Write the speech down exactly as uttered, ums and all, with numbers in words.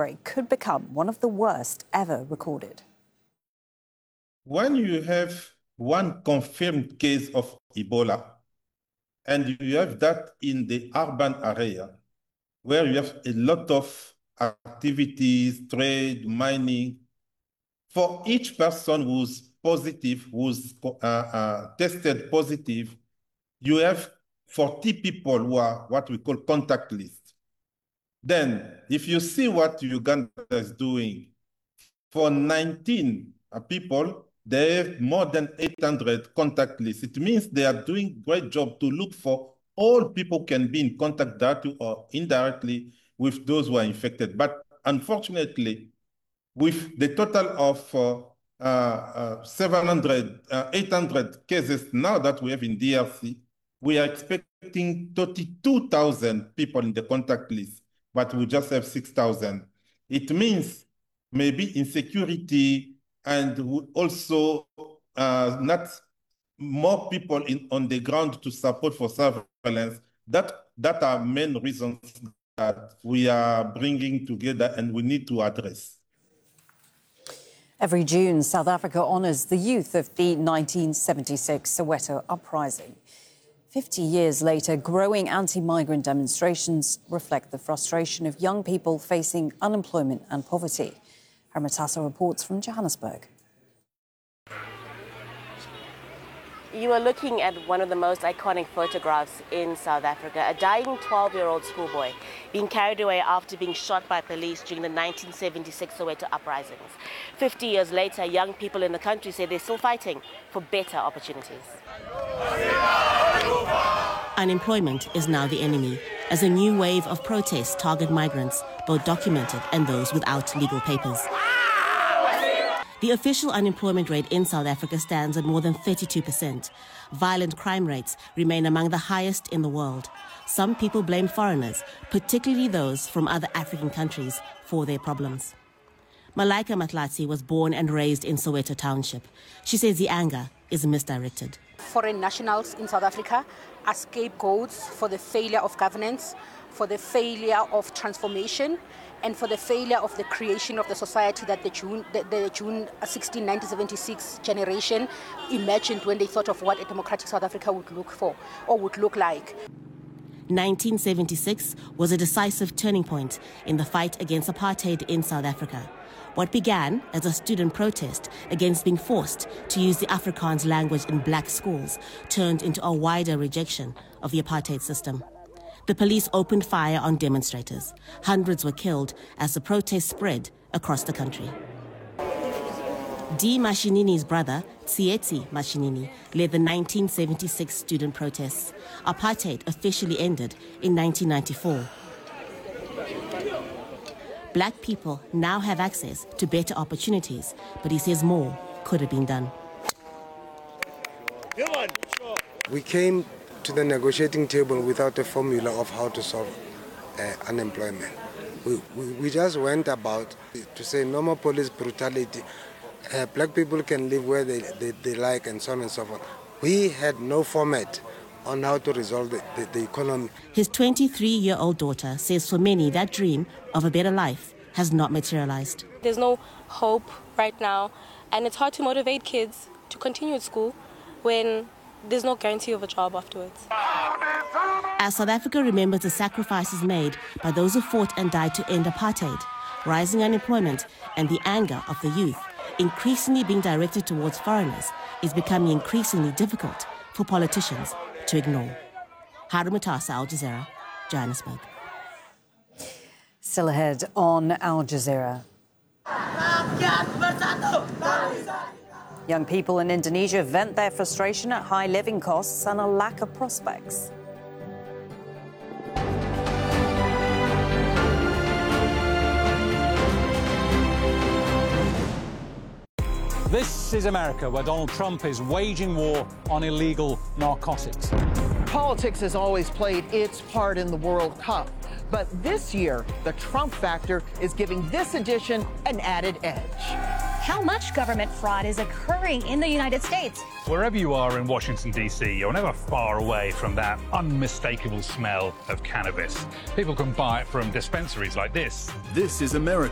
outbreak could become one of the worst ever recorded. When you have one confirmed case of Ebola, and you have that in the urban area, where you have a lot of activities, trade, mining, for each person who's positive, who's uh, uh, tested positive, you have forty people who are what we call contact list. Then, if you see what Uganda is doing, for nineteen people, they have more than eight hundred contact lists. It means they are doing a great job to look for all people can be in contact directly or indirectly with those who are infected. But unfortunately, with the total of uh, uh, uh, seven hundred, uh, eight hundred cases now that we have in D R C, we are expecting thirty-two thousand people in the contact list, but we just have six thousand. It means maybe insecurity and also uh, not more people in, on the ground to support for surveillance. That, that are main reasons that we are bringing together and we need to address. Every June, South Africa honours the youth of the nineteen seventy-six Soweto uprising. Fifty years later, growing anti-migrant demonstrations reflect the frustration of young people facing unemployment and poverty. Harmatasa reports from Johannesburg. You are looking at one of the most iconic photographs in South Africa, a dying twelve-year-old schoolboy being carried away after being shot by police during the nineteen seventy-six Soweto uprisings. Fifty years later, young people in the country say they're still fighting for better opportunities. Unemployment is now the enemy, as a new wave of protests target migrants, both documented and those without legal papers. The official unemployment rate in South Africa stands at more than thirty-two percent. Violent crime rates remain among the highest in the world. Some people blame foreigners, particularly those from other African countries, for their problems. Malaika Matlatsi was born and raised in Soweto Township. She says the anger is misdirected. Foreign nationals in South Africa are scapegoats for the failure of governance, for the failure of transformation, and for the failure of the creation of the society that the June, the, the June sixteenth, nineteen seventy-six generation imagined when they thought of what a democratic South Africa would look for or would look like. nineteen seventy-six was a decisive turning point in the fight against apartheid in South Africa. What began as a student protest against being forced to use the Afrikaans language in black schools turned into a wider rejection of the apartheid system. The police opened fire on demonstrators. Hundreds were killed as the protest spread across the country. D. Mashinini's brother, Tsietsi Mashinini, led the nineteen seventy-six student protests. Apartheid officially ended in nineteen ninety-four. Black people now have access to better opportunities, but he says more could have been done. We came to the negotiating table without a formula of how to solve uh, unemployment. We, we, we just went about to say no more police brutality. Uh, black people can live where they, they, they like and so on and so forth. We had no format on how to resolve the, the, the economy. His twenty-three-year-old daughter says for many that dream of a better life has not materialized. There's no hope right now, and it's hard to motivate kids to continue at school when there's no guarantee of a job afterwards. As South Africa remembers the sacrifices made by those who fought and died to end apartheid, rising unemployment and the anger of the youth, increasingly being directed towards foreigners, is becoming increasingly difficult for politicians to ignore. Harmatasa, Al Jazeera, Johannesburg. Still ahead on Al Jazeera. Young people in Indonesia vent their frustration at high living costs and a lack of prospects. This is America, where Donald Trump is waging war on illegal narcotics. Politics has always played its part in the World Cup, but this year, the Trump factor is giving this edition an added edge. How much government fraud is occurring in the United States? Wherever you are in Washington, D C, you're never far away from that unmistakable smell of cannabis. People can buy it from dispensaries like this. This is America.